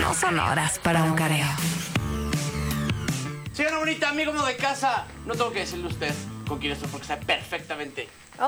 no son horas para un careo. Señora bonita, amigo de casa, no tengo que decirle a usted con quién estoy porque sabe perfectamente. Oh.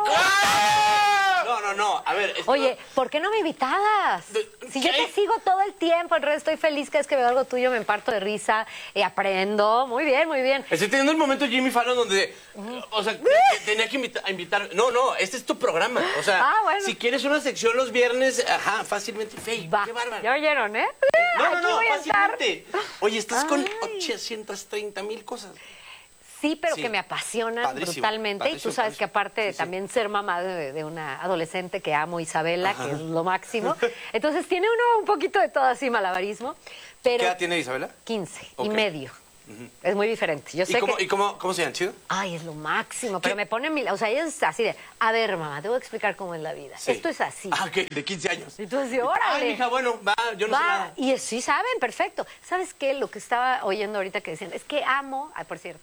No, a ver. Oye, ¿por qué no me invitabas? Si yo te sigo todo el tiempo, en realidad estoy feliz cada vez que veo algo tuyo, me parto de risa, aprendo. Muy bien, muy bien. Estoy teniendo el momento Jimmy Fallon donde, o sea, tenía que invitar. No, este es tu programa. O sea, bueno. Si quieres una sección los viernes, fácilmente. Fey, Va. qué bárbaro. ¿Ya oyeron, eh? No, voy a estar. fácilmente. Oye, estás con Ay. 830,000 cosas. Sí, pero Sí. que me apasiona Padrísimo, brutalmente. Y tú padrísimo, sabes que aparte de sí. también ser mamá de una adolescente que amo, Isabela, que es lo máximo. Entonces tiene uno un poquito de todo así malabarismo. Pero ¿Qué edad tiene Isabela? 15 Ok. y medio. Es muy diferente. Yo sé ¿Y cómo se llaman? ¿Chido? Ay, es lo máximo, pero me pone o sea, ella es así de, a ver, mamá, te voy a explicar cómo es la vida. Sí. Esto es así. Ok, de 15 años. Y tú así, órale. Ay, mija, bueno, va, yo no sé nada. Y sí saben, perfecto. ¿Sabes qué? Lo que estaba oyendo ahorita que decían, es que amo, por cierto.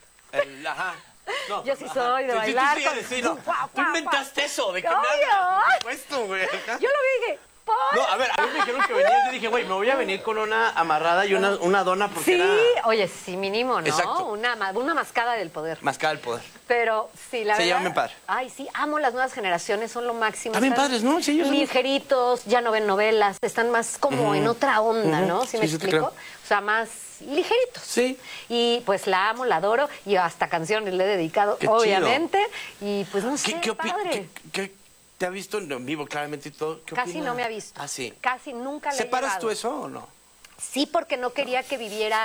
No, Yo sí soy de bailar Sí, con- sí, no. Guau, Tú guau, inventaste eso, ¿de qué me Obvio. hablas? Por supuesto, güey. Yo lo vi y dije, ¿por? No, a ver, a mí me dijeron que venías. Yo dije, güey, me voy a venir con una amarrada y una dona porque Sí, era oye, sí, mínimo, ¿no? Exacto. Una mascada del poder. mascada del poder. Pero sí, la Se verdad. llevan bien padre. Ay, sí, amo las nuevas generaciones, son lo máximo. Están bien ¿sabes? padres, ¿no? Sí, ellos son- Ligeritos, ya no ven novelas, están más como en otra onda, ¿no? ¿Sí me Sí, sí te explico? creo. O sea, más ligeritos. Sí. Y pues la amo, la adoro y hasta canciones le he dedicado, Qué chido. obviamente. Y pues no sé, ¿Qué padre. te ha visto en vivo claramente y todo? ¿Qué Casi opina? no me ha visto. Ah, sí. Casi nunca le he ¿Separas llevado. tú eso o no? Sí, porque no quería que viviera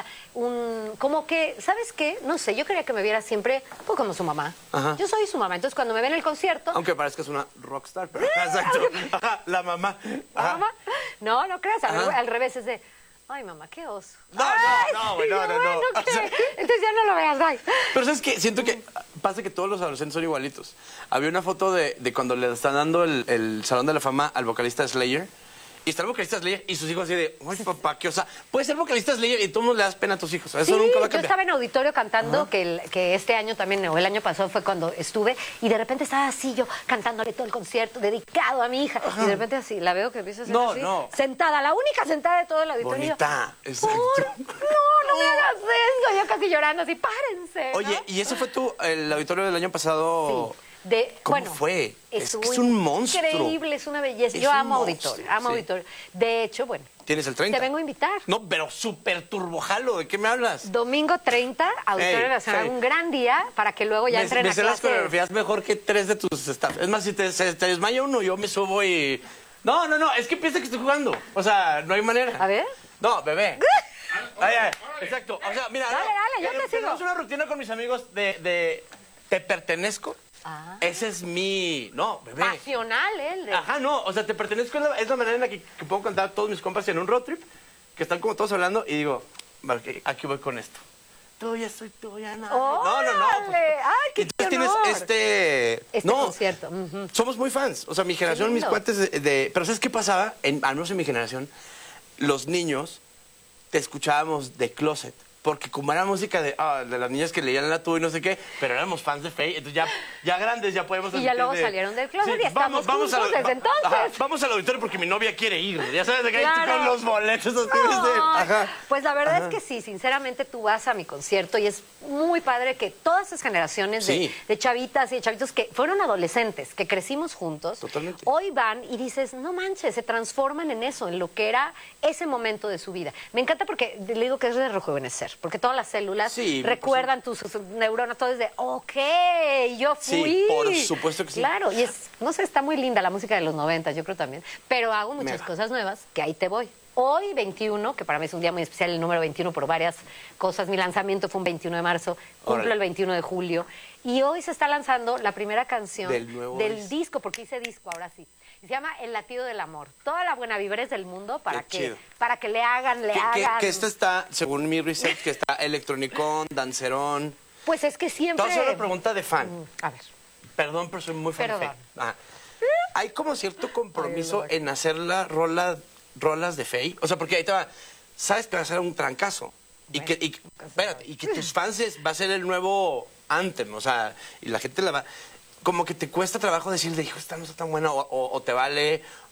como que, ¿sabes qué? No sé, yo quería que me viera siempre pues, como su mamá. Ajá. Yo soy su mamá, entonces cuando me ve en el concierto... Aunque parezcas una rockstar, pero exacto. Ajá, la mamá. Ajá. ¿Mamá? No creas, Ajá. al revés es de... Ay, mamá, qué oso. No, Ay, güey, no. bueno, O ¿qué? sea- Entonces ya no lo veas, ay. Pero ¿sabes qué? Siento que pasa que todos los adolescentes son igualitos. Había una foto de cuando le están dando el Salón de la Fama al vocalista de Slayer. Y está el vocalista de Slayer y sus hijos así de, ay, papá, qué osa. Puedes ser vocalista de Slayer y tú no le das pena a tus hijos. Eso Sí, nunca va a yo cambiar. estaba en auditorio cantando, que este año también, o el año pasado fue cuando estuve, y de repente estaba así yo cantándole todo el concierto, dedicado a mi hija, y de repente así, la veo que empieza a ser No, así, no. sentada, la única sentada de todo el auditorio. Bonita, Y yo, exacto. "¿Por? No me hagas eso, yo casi llorando así, párense. ¿no? Oye, ¿y ese fue el auditorio del año pasado? Sí. ¿Cómo fue? Es Estuvo que es un monstruo. Increíble, es una belleza. Es Yo un amo monstruo, auditorio, amo sí. auditorio. De hecho, bueno, ¿Tienes el 30? te vengo a invitar. No, pero súper turbojalo. ¿De qué me hablas? Domingo 30, Auditorio Ey, Nacional, sí. un gran día para que luego ya entren me a sé las clases. coreografías mejor que 3 de tus staff. Es más, si se te desmaya uno, yo me subo y... No, es que piensa que estoy jugando. O sea, no hay manera. A ver. No, bebé. Ay, exacto. O sea, mira. Dale, yo te sigo. Tenemos una rutina con mis amigos de te pertenezco. Ah. Ese es mi... No, bebé. Pasional, ¿eh? El de- Ajá, no, o sea, te pertenezco es la manera en la que puedo contar a todos mis compas en un road trip, que están como todos hablando, y digo, vale, ok, aquí voy con esto. Tuya, soy tuya, no. ¡Órale! ¡Ay, qué Entonces tienes honor! este concierto. Ujú. Somos muy fans. O sea, mi generación, mis lindo. cuates Pero ¿sabes qué pasaba? Al menos en mi generación, los niños te escuchábamos de closet. Porque como era música de las niñas que leían la tuya y no sé qué, pero éramos fans de Faye, entonces ya grandes ya podemos... Y ya luego salieron del closet y estamos juntos desde entonces. Ajá, vamos al auditorio porque mi novia quiere ir. Ya sabes, de que ahí Claro. con los boletos así, ¿viste? Ay, Ajá. Pues la verdad es que sí, sinceramente tú vas a mi concierto y es muy padre que todas esas generaciones Sí. de chavitas y de chavitos que fueron adolescentes, que crecimos juntos, Totalmente. hoy van y dices, no manches, se transforman en eso, en lo que era ese momento de su vida. Me encanta porque le digo que es de rejuvenecer, porque todas las células Sí, recuerdan tus neuronas, todo es de, ok, yo fui. Sí, por supuesto que sí. Claro, y no sé, está muy linda la música de los 90, yo creo también, pero hago muchas Mega. cosas nuevas, que ahí te voy. Hoy, 21, que para mí es un día muy especial, el número 21 por varias cosas. Mi lanzamiento fue un 21 de marzo, cumplo Órale. el 21 de julio. Y hoy se está lanzando la primera canción Del nuevo disco, porque hice disco ahora sí. Y se llama El latido del amor. Toda la buena vibra del mundo para Qué chido. que le hagan. Que esto está, según mi research, que está electronicón, dancerón. Pues es que Te siempre... voy a hacer una pregunta de fan. A ver. Perdón, pero soy muy fan de Perdón. Faye. Hay como cierto compromiso Ay, en hacer rolas de Faye. O sea, porque ahí te va. Sabes que va a ser un trancazo. Espérate, y que tus fans va a ser el nuevo anthem. O sea, y la gente la va. Como que te cuesta trabajo decirle, hijo, esta no está tan buena, o te vale.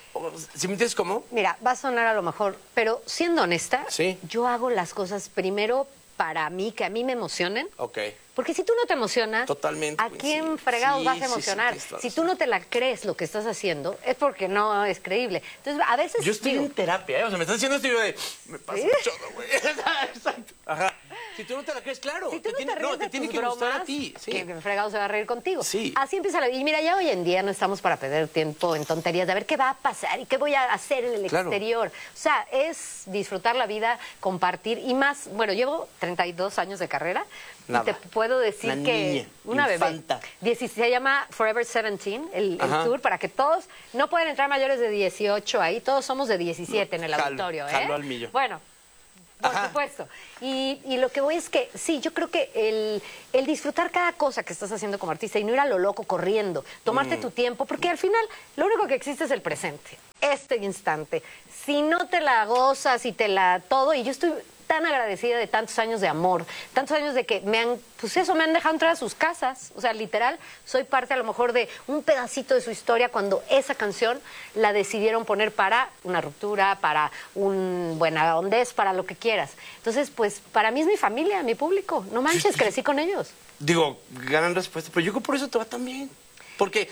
¿Sí me entiendes cómo? Mira, va a sonar a lo mejor, pero siendo honesta, Sí. yo hago las cosas primero para mí, que a mí me emocionen. Ok. Porque si tú no te emocionas, Totalmente, ¿a güey, quién sí. fregados Sí, vas a sí, sí, emocionar? tienes toda Si razón. tú no te la crees lo que estás haciendo, es porque no es creíble. Entonces, a veces Yo estoy digo, en terapia, ¿eh? O sea, me estás diciendo esto y yo de... Me pasa ¿Sí? un chorro, güey. Exacto. Ajá. Si tú no te la crees, claro. si tú no te ríes no, de te tiene tus que gustar bromas, a ti. Sí. que fregado se va a reír contigo. Sí. Así empieza la vida. Y mira, ya hoy en día no estamos para perder tiempo en tonterías de a ver qué va a pasar y qué voy a hacer en el Claro. exterior. O sea, es disfrutar la vida, compartir y más. Bueno, llevo 32 años de carrera Nada. y te puedo decir Una que niña, una infanta. bebé. Se llama Forever 17, el Ajá. tour, para que todos, no pueden entrar mayores de 18 ahí, todos somos de 17 en el Jalo, auditorio. jalo al millo. Bueno. Por Ajá. supuesto. Y lo que voy es que, sí, yo creo que el disfrutar cada cosa que estás haciendo como artista y no ir a lo loco corriendo, tomarte tu tiempo, porque al final lo único que existe es el presente, este instante. Si no te la gozas y te la todo, y yo estoy tan agradecida de tantos años de amor, tantos años de que me han, pues eso, me han dejado entrar a sus casas. O sea, literal, soy parte a lo mejor de un pedacito de su historia cuando esa canción la decidieron poner para una ruptura, para un buena hondez, para lo que quieras. Entonces, pues, para mí es mi familia, mi público. No manches, crecí con ellos. Digo, gran respuesta, pero yo creo que por eso te va tan bien. Porque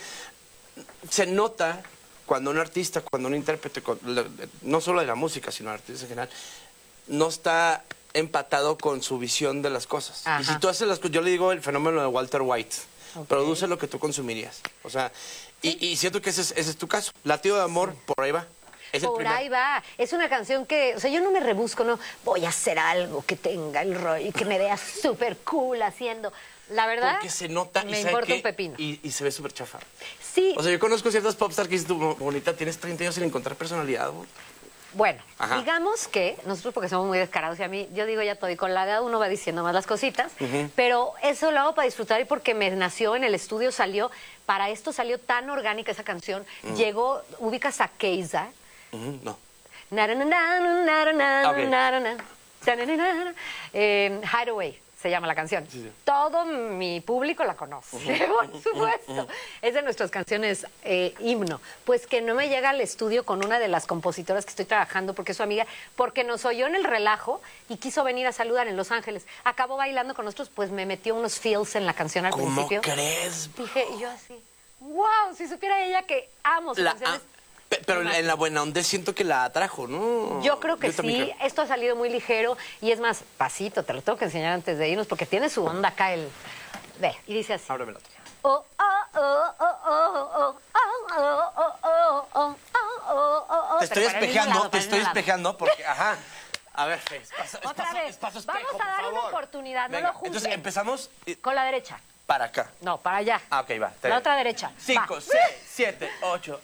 se nota cuando un artista, cuando un intérprete, no solo de la música, sino artistas en general, no está empatado con su visión de las cosas. Ajá. Y si tú haces las cosas, yo le digo el fenómeno de Walter White, produce lo que tú consumirías. O sea, y siento que ese es tu caso. Latido de amor, por ahí va. Es el Por primer. ahí va. Es una canción que, o sea, yo no me rebusco, no. Voy a hacer algo que tenga el rollo y que me vea súper cool haciendo. La verdad, Porque se nota me y ¿sabe importa qué? un pepino. Y se ve súper chafa. Sí, O sea, yo conozco ciertas popstars que dices tú, bonita, tienes 30 años sin encontrar personalidad. Güey. bueno, Ajá. digamos que nosotros porque somos muy descarados y a mí, yo digo ya todo, y con la edad uno va diciendo más las cositas, pero eso lo hago para disfrutar y porque me nació en el estudio, salió, para esto salió tan orgánica esa canción, llegó, ubicas a Keiza, No. Na-ra-na-na-na-na-na-na-na-na-na. Ok. Ta-na-na-na. Hideaway se llama la canción. Sí, sí. Todo mi público la conoce, por supuesto. Es de nuestras canciones himno. Pues que no me llega al estudio con una de las compositoras que estoy trabajando porque es su amiga, porque nos oyó en el relajo y quiso venir a saludar en Los Ángeles. Acabó bailando con nosotros, pues me metió unos feels en la canción al ¿Cómo principio. crees? Dije, y yo así, wow, si supiera ella que amo sus canciones. Pero en la buena onda siento que la atrajo, ¿no? Yo creo que también sí, creo. esto ha salido muy ligero y es más, pasito, te lo tengo que enseñar antes de irnos porque tiene su onda acá el... Ve, y dice así. Ábremelo. Oh, oh, oh, oh, oh, oh, oh, oh, oh, oh, oh, oh, oh. Te estoy Pero para el mismo espejando, lado, te para el estoy mismo lado. espejando porque, ajá. A ver, Fe, Otra vez, espejo, vamos a por dar una favor. oportunidad, no Venga, lo juzguen. entonces empezamos Con la derecha, para acá. no, para allá. Ah, ok, va. La otra derecha. 5, Va. 6, 7, 8.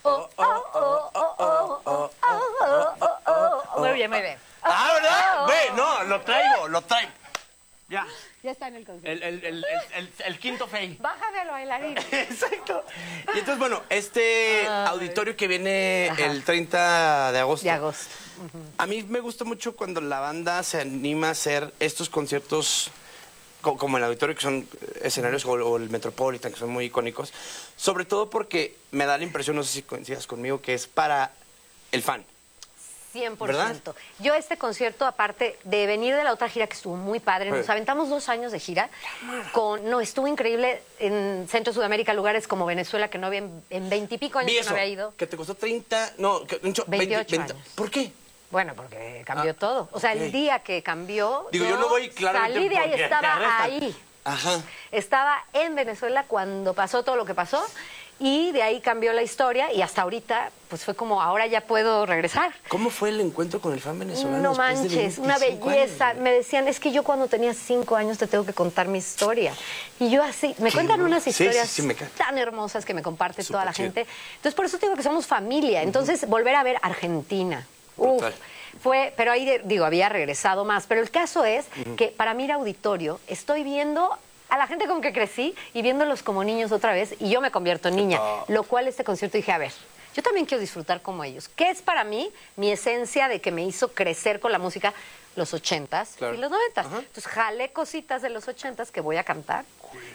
Muy bien, muy bien. Ah, ¿verdad? Ve, no, lo traigo. Ya. Ya está en el concierto. El quinto Fey. Bájame lo bailarín. Exacto. Y entonces, bueno, este auditorio que viene Ajá. el 30 de agosto. De agosto. A mí me gusta mucho cuando la banda se anima a hacer estos conciertos como el auditorio, que son escenarios, o el Metropolitan, que son muy icónicos. Sobre todo porque me da la impresión, no sé si coincidas conmigo, que es para el fan. 100%. ¿Verdad? Yo este concierto, aparte de venir de la otra gira que estuvo muy padre, nos Sí. aventamos 2 años de gira, estuvo increíble en Centro Sudamérica, lugares como Venezuela, que no había en 20 y pico años Vi que eso, no había ido. que te costó 30, no, 28 años. ¿Por qué? Bueno, porque cambió todo. O sea, ok. el día que cambió, Digo, yo no voy claramente salí de ahí, porque te estaba arrestan. ahí. Ajá. Estaba en Venezuela cuando pasó todo lo que pasó y de ahí cambió la historia y hasta ahorita, pues fue como, ahora ya puedo regresar. ¿Cómo fue el encuentro con el fan venezolano? No después de manches, una 25 belleza. años? Me decían, es que yo cuando tenía 5 años te tengo que contar mi historia. Y yo así, me cuentan unas Sí, historias sí, me cae. tan hermosas que me comparte Súper toda la chido. gente. Entonces, por eso te digo que somos familia. Entonces, volver a ver Argentina. Uf, Brutal. pero ahí, digo, había regresado más. Pero el caso es que para mí ir a auditorio, estoy viendo a la gente con que crecí y viéndolos como niños otra vez y yo me convierto en niña. Lo cual este concierto dije, a ver, yo también quiero disfrutar como ellos. ¿Qué es para mí mi esencia de que me hizo crecer con la música? los 80s Claro. y los 90s. Ajá. Entonces jalé cositas de los 80s que voy a cantar,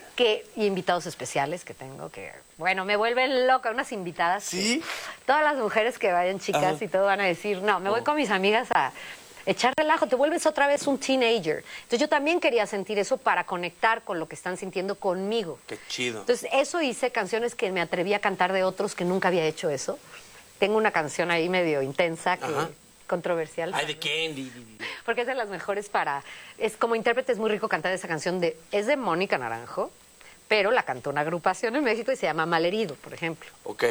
y invitados especiales que tengo, que, bueno, me vuelven loca, unas invitadas. ¿Sí? Todas las mujeres que vayan, chicas, Ajá. y todo van a decir, no, me voy con mis amigas a echar relajo, te vuelves otra vez un teenager. Entonces yo también quería sentir eso para conectar con lo que están sintiendo conmigo. Qué chido. Entonces eso hice, canciones que me atreví a cantar de otros que nunca había hecho eso. Tengo una canción ahí medio intensa, Ajá. controversial. Ay, de Candy. Porque es de las mejores es como intérprete es muy rico cantar esa canción es de Mónica Naranjo, pero la cantó una agrupación en México y se llama Malherido, por ejemplo. Ok.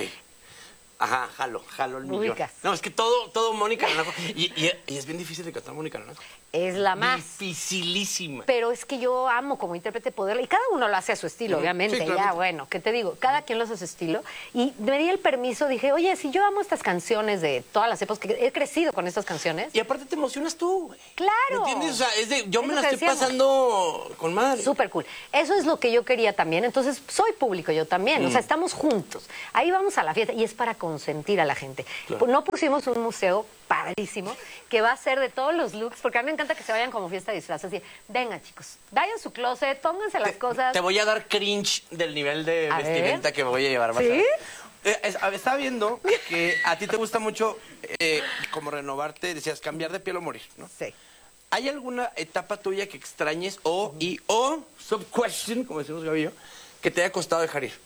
Ajá, jalo el millón. Ubicas. No, es que todo Mónica Naranjo. Y es bien difícil de cantar Mónica Naranjo. Es la más. Dificilísima. Pero es que yo amo como intérprete poderla, y cada uno lo hace a su estilo, Ujú. obviamente, Sí, ya, claramente. bueno, ¿qué te digo? Cada quien lo hace a su estilo, y me di el permiso, dije, oye, si yo amo estas canciones de todas las épocas, que he crecido con estas canciones, Y aparte te emocionas tú, güey. ¡claro! ¿Me entiendes? O sea, yo Es me lo la que estoy decíamos. pasando con madre. Súper cool. Eso es lo que yo quería también. Entonces, soy público yo también. O sea, estamos juntos. Ahí vamos a la fiesta y es para consentir a la gente. Claro. No pusimos un museo padrísimo que va a ser de todos los looks, porque a mí me encanta que se vayan como fiesta de disfraces. Y, venga, chicos, vayan a su closet, pónganse las cosas. Te voy a dar cringe del nivel de A vestimenta ver. que voy a llevar. vas a ¿Sí? ver. Estaba viendo que a ti te gusta mucho como renovarte, decías, cambiar de piel o morir, ¿no? Sí. ¿Hay alguna etapa tuya que extrañes o sub-question, como decimos Gaby y yo, que te haya costado dejar ir?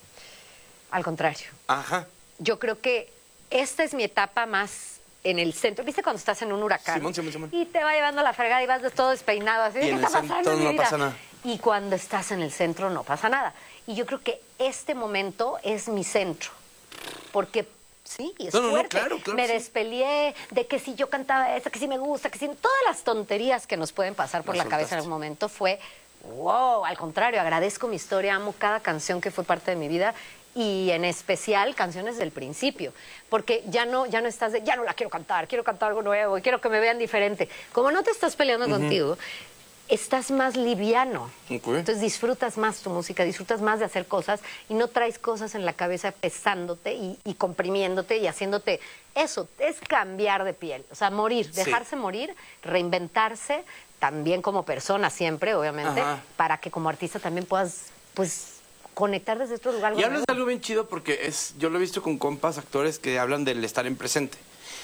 Al contrario. Ajá. Yo creo que esta es mi etapa más en el centro. ¿Viste cuando estás en un huracán? Simón. Y te va llevando la fregada y vas de todo despeinado así. Y ¿Qué en está el pasando centro en mi no vida? pasa nada. Y cuando estás en el centro no pasa nada. Y yo creo que este momento es mi centro. Porque sí, es No, fuerte. claro, me sí. despeleé de que si yo cantaba esta, que si me gusta, que si todas las tonterías que nos pueden pasar por Las la cabeza en soltaste. algún momento fue wow, al contrario, agradezco mi historia, amo cada canción que fue parte de mi vida y en especial canciones del principio, porque ya no estás ya no la quiero cantar algo nuevo y quiero que me vean diferente. Como no te estás peleando contigo, estás más liviano. Ok. Entonces disfrutas más tu música, disfrutas más de hacer cosas y no traes cosas en la cabeza pesándote y comprimiéndote y haciéndote eso. Es cambiar de piel, o sea, morir, Sí. dejarse morir, reinventarse, también como persona siempre, obviamente, Ajá. para que como artista también puedas, pues, conectar desde otro lugar. Y hablas nuevo. de algo bien chido porque yo lo he visto con compas, actores que hablan del estar en presente.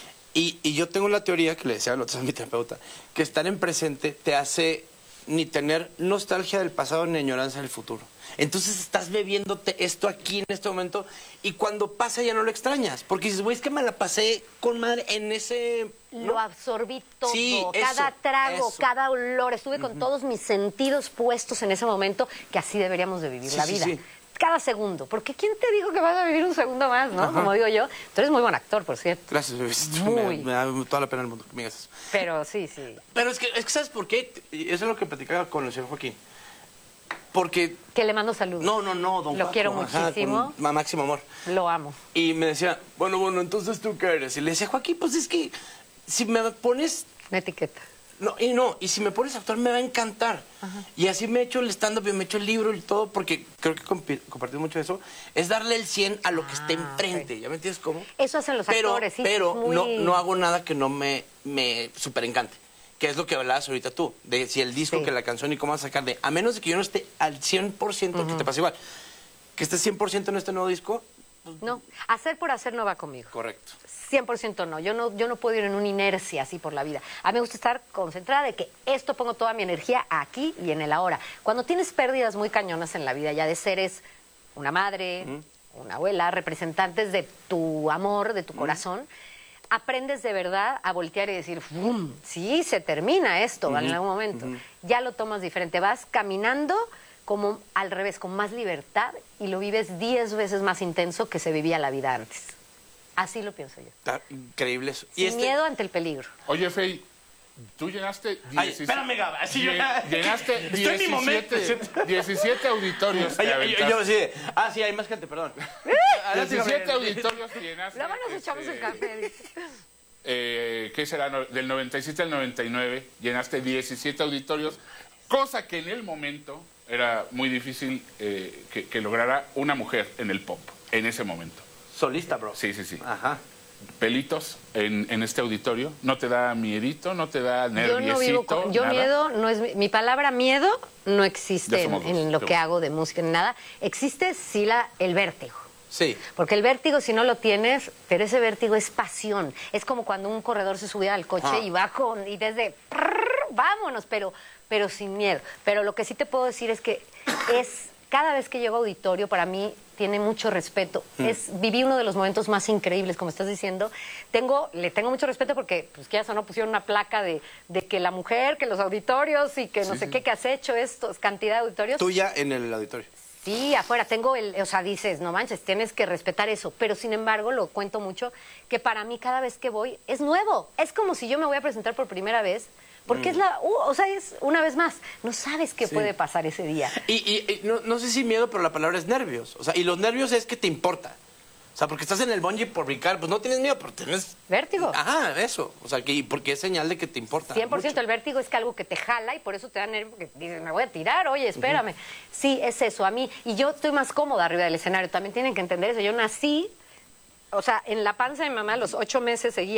Y yo tengo la teoría, que le decía el otro a mi terapeuta, que estar en presente te hace ni tener nostalgia del pasado ni añoranza del futuro. Entonces estás bebiéndote esto aquí en este momento y cuando pasa ya no lo extrañas. Porque dices, güey, es que me la pasé con madre en ese... ¿no? Lo absorbí todo, Sí, cada eso, trago, eso. cada olor. Estuve con todos mis sentidos puestos en ese momento, que así deberíamos de vivir Sí, la sí, vida. sí. Cada segundo. Porque ¿quién te dijo que vas a vivir un segundo más, no? Ajá. Como digo yo. Tú eres muy buen actor, por cierto. Gracias, bebé. Muy. Me da toda la pena del mundo que me digas eso. Pero sí. Pero es que ¿sabes por qué? Y eso es lo que platicaba con el señor Joaquín. Porque... Que le mando saludos. No, don Lo Paco, quiero ajá, muchísimo. con máximo amor. Lo amo. Y me decía, bueno, entonces ¿tú qué eres? Y le decía, Joaquín, pues es que si me pones... Una etiqueta. Y si me pones a actuar me va a encantar. Y así me he hecho el stand-up y me he hecho el libro y todo, porque creo que compartimos mucho eso, es darle el 100 a lo que esté enfrente. ok. ¿Ya me entiendes cómo? Eso hacen los pero, actores, sí. Pero es muy... no hago nada que no me súper encante. Que es lo que hablabas ahorita tú, de si el disco, Sí. que la canción y cómo vas a sacar de... A menos de que yo no esté al 100%, que te pasa igual, que estés 100% en este nuevo disco, No, hacer por hacer no va conmigo. correcto. 100% no. Yo no puedo ir en una inercia así por la vida. A mí me gusta estar concentrada de que esto pongo toda mi energía aquí y en el ahora. Cuando tienes pérdidas muy cañonas en la vida, ya de seres, una madre, una abuela, representantes de tu amor, de tu corazón, aprendes de verdad a voltear y decir, ¡bum! Sí, se termina esto en algún momento. Ya lo tomas diferente. Vas caminando como al revés, con más libertad y lo vives 10 veces más intenso que se vivía la vida antes. Así lo pienso yo. Está increíble eso. Sin miedo ante el peligro. Oye, Fey, tú llenaste... Ay, espérame, Gaba. Así yo... Llenaste Estoy en mi momento. 17 auditorios. te Yo aventaste. sí. Sí, hay más gente, perdón. 17 auditorios que llenaste. Luego nos echamos el café. ¿Qué será? Del 97 al 99 llenaste 17 auditorios, cosa que en el momento era muy difícil que lograra una mujer en el pop, en ese momento. Solista, bro. Sí. Ajá. pelitos en este auditorio? ¿No te da miedito? ¿No te da nerviosito? Yo no vivo nada? miedo, no es mi palabra miedo no existe Ya somos dos, en lo qué que bueno. hago de música ni nada. Existe sí el vértigo. Sí. Porque el vértigo, si no lo tienes, pero ese vértigo es pasión. Es como cuando un corredor se subía al coche y va y desde vámonos, pero sin miedo. Pero lo que sí te puedo decir es que cada vez que llego a auditorio, para mí tiene mucho respeto. Viví uno de los momentos más increíbles, como estás diciendo. Le tengo mucho respeto porque, pues, que ya no pusieron una placa de que la mujer, que los auditorios y que no sé qué, que has hecho esto, cantidad de auditorios. Tuya en el auditorio. Sí, afuera tengo o sea, dices, no manches, tienes que respetar eso. Pero sin embargo, lo cuento mucho, que para mí cada vez que voy es nuevo. Es como si yo me voy a presentar por primera vez, porque o sea, es una vez más. No sabes qué puede pasar ese día. Y no sé si miedo, pero la palabra es nervios. O sea, y los nervios es que te importa. O sea, porque estás en el bungee por brincar, pues no tienes miedo, pero tienes... Vértigo. Ajá, eso. O sea, porque es señal de que te importa 100% mucho. el vértigo es que algo que te jala y por eso te da nervio, porque dices, me voy a tirar, oye, espérame. Sí, es eso, a mí. Y yo estoy más cómoda arriba del escenario, también tienen que entender eso. Yo nací, o sea, en la panza de mi mamá, a los 8 meses seguía